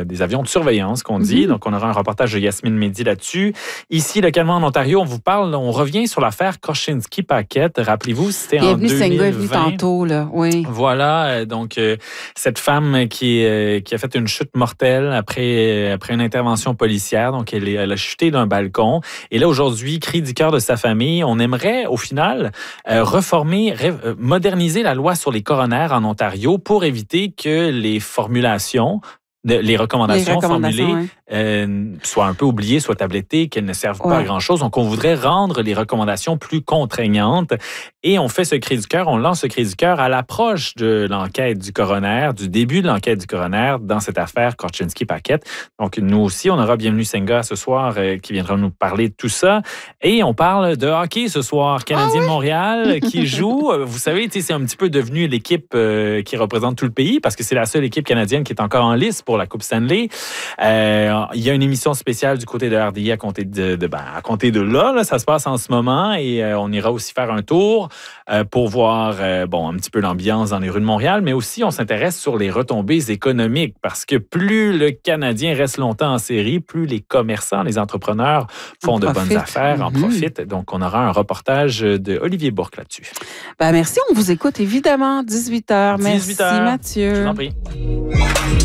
des avions de surveillance qu'on dit. Donc, on aura un reportage de Yasmine Mehdi là-dessus. Ici, localement en Ontario, on revient sur l'affaire Korchinski-Paquette. Rappelez-vous, c'était en 2020. Bienvenue, Senga est venu tantôt, là. Oui. Voilà, donc cette femme qui a fait une chute mortelle après une intervention policière. Donc, elle a chuté d'un balcon. Et là, aujourd'hui, cri du cœur de sa famille. On aimerait, au final, moderniser la loi sur les coronaires en Ontario pour éviter que les recommandations formulées soient un peu oubliées, soient tablettées, qu'elles ne servent pas à grand-chose. Donc, on voudrait rendre les recommandations plus contraignantes. Et on fait ce cri du cœur, on lance ce cri du cœur à l'approche de l'enquête du coroner, du début de l'enquête du coroner dans cette affaire Korchinski-Paquette. Donc, nous aussi, on aura Bienvenue Senga ce soir qui viendra nous parler de tout ça. Et on parle de hockey ce soir. Canadien de Montréal qui joue. Vous savez, c'est un petit peu devenu l'équipe qui représente tout le pays parce que c'est la seule équipe canadienne qui est encore en lice pour la Coupe Stanley. Il y a une émission spéciale du côté de RDI à compter de là. Ça se passe en ce moment et on ira aussi faire un tour pour voir un petit peu l'ambiance dans les rues de Montréal, mais aussi on s'intéresse sur les retombées économiques parce que plus le Canadien reste longtemps en série, plus les commerçants, les entrepreneurs font de bonnes affaires, en profitent. Donc, on aura un reportage de Olivier Bourque là-dessus. Merci, on vous écoute évidemment, 18h. Merci Mathieu. Je vous en prie.